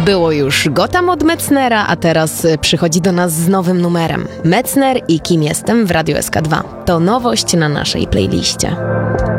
Było już Gotham od Metznera, a teraz przychodzi do nas z nowym numerem. Metzner i Kim jestem w Radiu SK2. To nowość na naszej playliście.